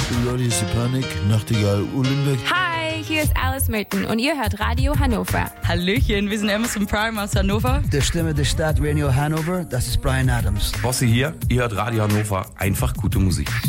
Radio Panik, Nachtigall Uhlenbeck. Hi, hier ist Alice Merton und ihr hört Radio Hannover. Hallöchen, wir sind Amazon Prime aus Hannover. Der Stimme der Stadt Radio Hannover, das ist Brian Adams. Bossi hier, ihr hört Radio Hannover, einfach gute Musik.